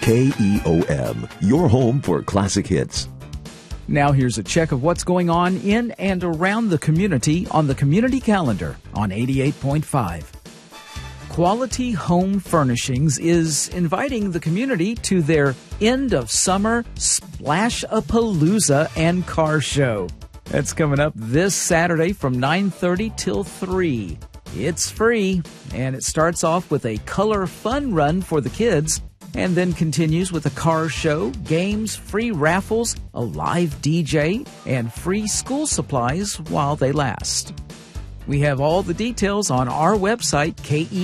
KEOM, your home for classic hits. Now here's a check of what's going on in and around the community on the Community Calendar on 88.5. Quality Home Furnishings is inviting the community to their end of summer Splash-A-Palooza and Car Show. That's coming up this Saturday from 9:30 till 3. It's free, and it starts off with a color fun run for the kids, and then continues with a car show, games, free raffles, a live DJ, and free school supplies while they last. We have all the details on our website,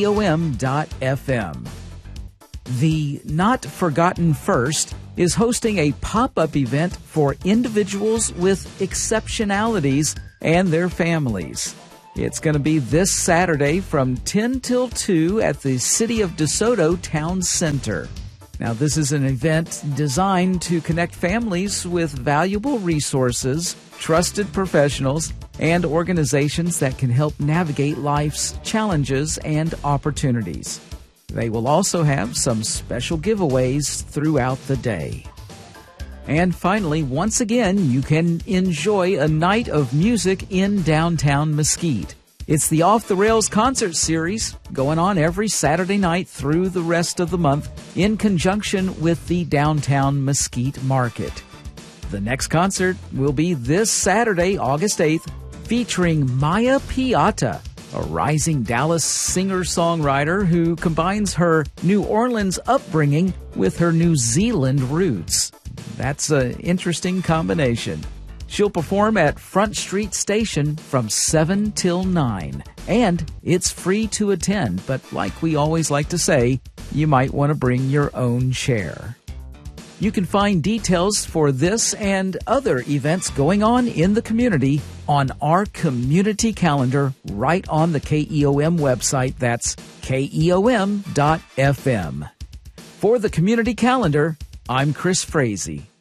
keom.fm. The Not Forgotten First is hosting a pop-up event for individuals with exceptionalities and their families. It's going to be this Saturday from 10 till 2 at the City of DeSoto Town Center. Now, this is an event designed to connect families with valuable resources, trusted professionals, and organizations that can help navigate life's challenges and opportunities. They will also have some special giveaways throughout the day. And finally, once again, you can enjoy a night of music in downtown Mesquite. It's the Off the Rails concert series going on every Saturday night through the rest of the month in conjunction with the downtown Mesquite Market. The next concert will be this Saturday, August 8th, featuring Maya Piatta, a rising Dallas singer-songwriter who combines her New Orleans upbringing with her New Zealand roots. That's an interesting combination. She'll perform at Front Street Station from 7 till 9. And it's free to attend, but like we always like to say, you might want to bring your own chair. You can find details for this and other events going on in the community on our community calendar right on the KEOM website. That's keom.fm. For the community calendar, I'm Chris Frazee.